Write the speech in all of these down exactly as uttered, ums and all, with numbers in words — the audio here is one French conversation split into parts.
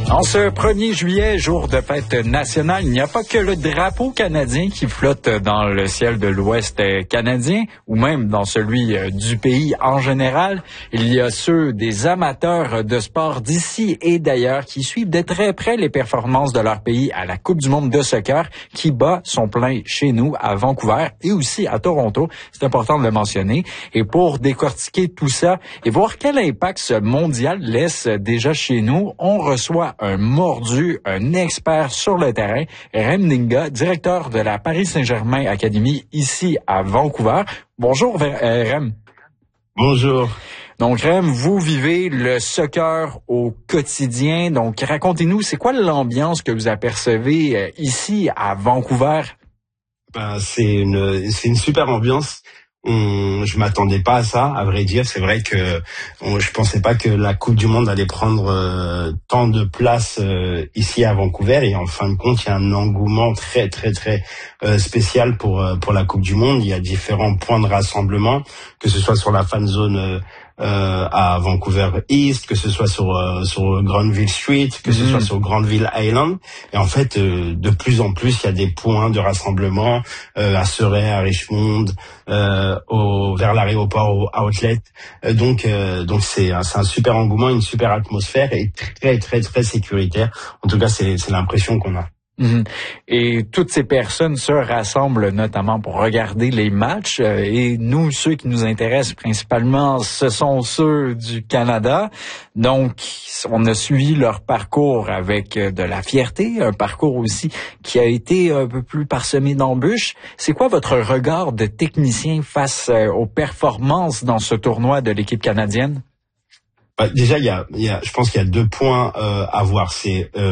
En ce premier juillet, jour de fête nationale, il n'y a pas que le drapeau canadien qui flotte dans le ciel de l'Ouest canadien, ou même dans celui du pays en général. Il y a ceux des amateurs de sport d'ici et d'ailleurs qui suivent de très près les performances de leur pays à la Coupe du monde de soccer, qui bat son plein chez nous à Vancouver et aussi à Toronto. C'est important de le mentionner. Et pour décortiquer tout ça et voir quel impact ce mondial laisse déjà chez nous, on reçoit un mordu, un expert sur le terrain, Rem Ninga, directeur de la Paris Saint-Germain Academy ici à Vancouver. Bonjour Rem. Bonjour. Donc Rem, vous vivez le soccer au quotidien. Donc racontez-nous, c'est quoi l'ambiance que vous apercevez ici à Vancouver? Ben, c'est une c'est une super ambiance. On, je m'attendais pas à ça, à vrai dire. C'est vrai que on, je pensais pas que la Coupe du Monde allait prendre euh, tant de place euh, ici à Vancouver. Et en fin de compte, il y a un engouement très très très euh, spécial pour euh, pour la Coupe du Monde. Il y a différents points de rassemblement, que ce soit sur la fan zone euh, euh, à Vancouver East, que ce soit sur euh, sur Granville Street, que ce mmh. soit sur Granville Island. Et en fait, euh, de plus en plus, il y a des points de rassemblement euh, à Surrey, à Richmond, euh, au, vers l'aéroport, au Outlet. Euh, donc, euh, donc c'est un, c'est un super engouement, une super atmosphère et très très très sécuritaire. En tout cas, c'est c'est l'impression qu'on a. Mmh. Et toutes ces personnes se rassemblent notamment pour regarder les matchs. Et nous, ceux qui nous intéressent principalement, ce sont ceux du Canada. Donc, on a suivi leur parcours avec de la fierté, un parcours aussi qui a été un peu plus parsemé d'embûches. C'est quoi votre regard de technicien face aux performances dans ce tournoi de l'équipe canadienne? Bah, déjà, il y a, il y a, je pense qu'il y a deux points euh, à voir. C'est euh,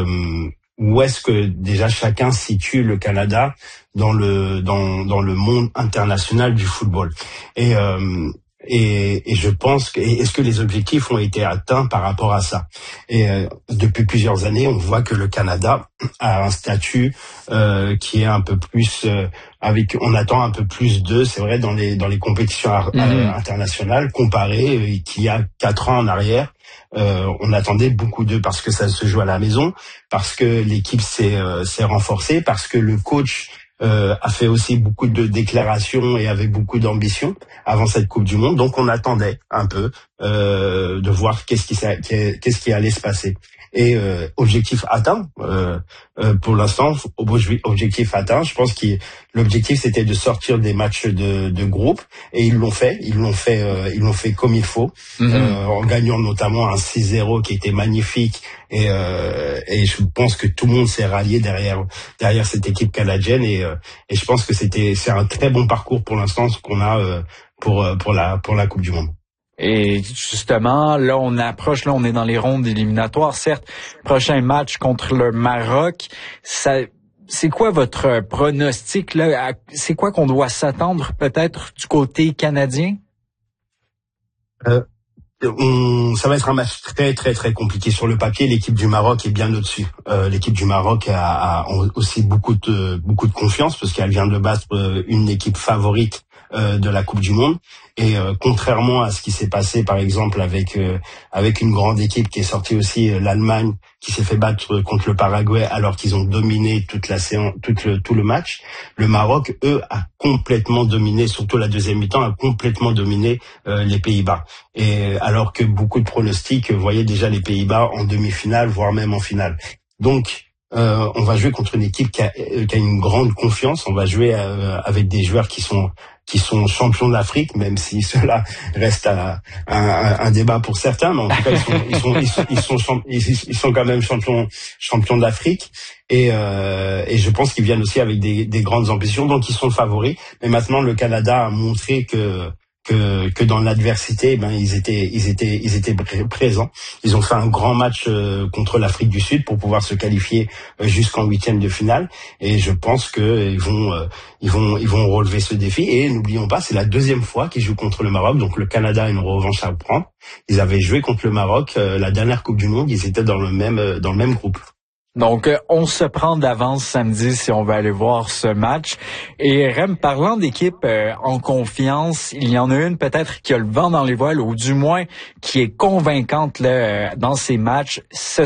où est-ce que déjà chacun situe le Canada dans le dans dans le monde international du football. Et euh, et, et je pense que est-ce que les objectifs ont été atteints par rapport à ça. Et euh, depuis plusieurs années, on voit que le Canada a un statut euh, qui est un peu plus euh, avec on attend un peu plus d'eux, c'est vrai, dans les dans les compétitions mmh. euh, internationales comparé euh, qu'il y a quatre ans en arrière. Euh, on attendait beaucoup d'eux parce que ça se joue à la maison, parce que l'équipe s'est euh, s'est renforcée, parce que le coach euh, a fait aussi beaucoup de déclarations et avait beaucoup d'ambition avant cette Coupe du Monde. Donc on attendait un peu euh, de voir qu'est-ce qui qu'est-ce qui allait se passer. Et euh, objectif atteint euh, euh, pour l'instant, objectif atteint. Je pense que l'objectif c'était de sortir des matchs de, de groupe et ils l'ont fait. Ils l'ont fait. Euh, ils l'ont fait comme il faut, mm-hmm. euh, en gagnant notamment un six zéro qui était magnifique. Et, euh, et je pense que tout le monde s'est rallié derrière derrière cette équipe canadienne. Et, euh, et je pense que c'était c'est un très bon parcours pour l'instant ce qu'on a euh, pour pour la pour la Coupe du Monde. Et justement, là, on approche, là, on est dans les rondes éliminatoires. Certes, prochain match contre le Maroc. Ça, c'est quoi votre pronostic, là? C'est quoi qu'on doit s'attendre, peut-être, du côté canadien? Euh, on, ça va être un match très, très, très compliqué. Sur le papier, l'équipe du Maroc est bien au-dessus. Euh, l'équipe du Maroc a, a aussi beaucoup de, beaucoup de confiance parce qu'elle vient de battre une équipe favorite Euh, de la Coupe du Monde et euh, contrairement à ce qui s'est passé par exemple avec euh, avec une grande équipe qui est sortie aussi euh, l'Allemagne qui s'est fait battre contre le Paraguay alors qu'ils ont dominé toute la séance tout le tout le match, le Maroc eux a complètement dominé, surtout la deuxième mi-temps a complètement dominé euh, les Pays-Bas, et alors que beaucoup de pronostics voyaient déjà les Pays-Bas en demi-finale voire même en finale. Donc Euh, on va jouer contre une équipe qui a, qui a une grande confiance. On va jouer euh, avec des joueurs qui sont qui sont champions d'Afrique, même si cela reste à, à, à un débat pour certains. Mais en tout cas, ils sont ils sont ils sont ils sont, champ, ils, ils sont quand même champions champions d'Afrique. Et, euh, et je pense qu'ils viennent aussi avec des, des grandes ambitions, donc ils sont favoris. Mais maintenant, le Canada a montré que que que dans l'adversité, ben ils étaient ils étaient ils étaient présents. Ils ont fait un grand match euh, contre l'Afrique du Sud pour pouvoir se qualifier euh, jusqu'en huitième de finale. Et je pense que ils vont euh, ils vont ils vont relever ce défi. Et n'oublions pas, c'est la deuxième fois qu'ils jouent contre le Maroc. Donc le Canada a une revanche à prendre. Ils avaient joué contre le Maroc euh, la dernière Coupe du Monde. Ils étaient dans le même euh, dans le même groupe. Donc, on se prend d'avance samedi si on va aller voir ce match. Et Rem, parlant d'équipe euh, en confiance, il y en a une peut-être qui a le vent dans les voiles, ou du moins qui est convaincante là, dans ces matchs. Ce